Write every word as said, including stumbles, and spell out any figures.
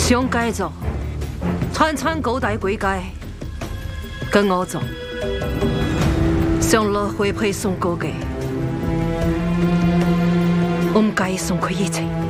想改造，川川狗带归改，跟我走，上乐会配送高嘅，我唔介意送佢一程。